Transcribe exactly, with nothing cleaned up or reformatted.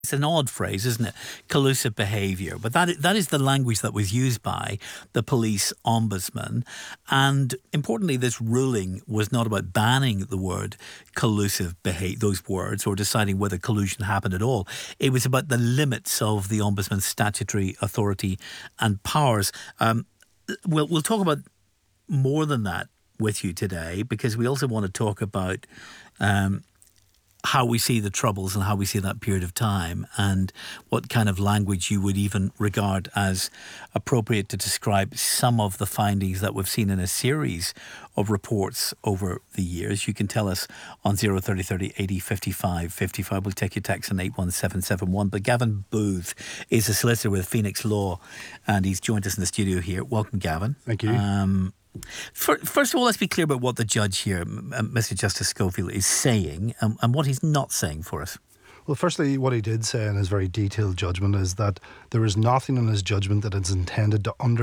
It's an odd phrase, isn't it? Collusive behaviour. But that that is the language that was used by the police ombudsman. And importantly, this ruling was not about banning the word collusive behaviour, those words, or deciding whether collusion happened at all. It was about the limits of the ombudsman's statutory authority and powers. Um, we'll, we'll talk about more than that with you today, because we also want to talk about um, how we see the Troubles and how we see that period of time, and what kind of language you would even regard as appropriate to describe some of the findings that we've seen in a series of reports over the years. You can tell us on zero thirty thirty eighty fifty-five fifty-five. We'll take your text on eight one seven seven one. But Gavin Booth is a solicitor with Phoenix Law, and he's joined us in the studio here. Welcome, Gavin. Thank you. Um, For, first of all, let's be clear about what the judge here, Mister Justice Schofield, is saying and, and what he's not saying for us. Well, firstly, what he did say in his very detailed judgment is that there is nothing in his judgment that is intended to under